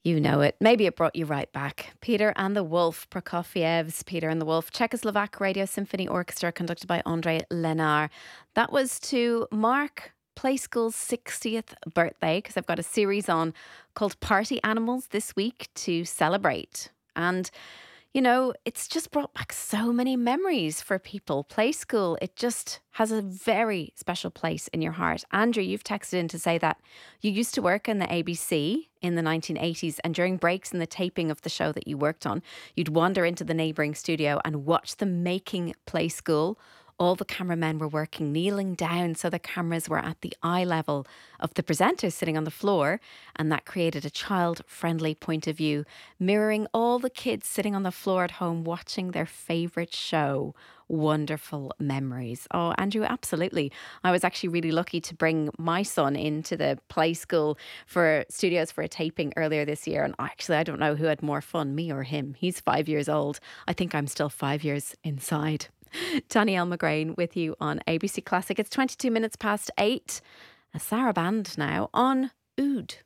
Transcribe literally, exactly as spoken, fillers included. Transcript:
You know it. Maybe it brought you right back. Peter and the Wolf, Prokofiev's Peter and the Wolf, Czechoslovak Radio Symphony Orchestra conducted by Andrei Lenar. That was to mark Play School's sixtieth birthday, because I've got a series on called Party Animals this week to celebrate. And you know, it's just brought back so many memories for people. Play School, it just has a very special place in your heart. Andrew, you've texted in to say that you used to work in the A B C in the nineteen eighties, and during breaks in the taping of the show that you worked on, you'd wander into the neighbouring studio and watch them making Play School. All the cameramen were working, kneeling down so the cameras were at the eye level of the presenters sitting on the floor, and that created a child-friendly point of view, mirroring all the kids sitting on the floor at home watching their favourite show. Wonderful memories. Oh, Andrew, absolutely. I was actually really lucky to bring my son into the Play School for studios for a taping earlier this year, and actually I don't know who had more fun, me or him. He's five years old. I think I'm still five years inside. Danielle McGrain with you on A B C Classic. It's twenty-two minutes past eight. A Sarah Band now on Oud.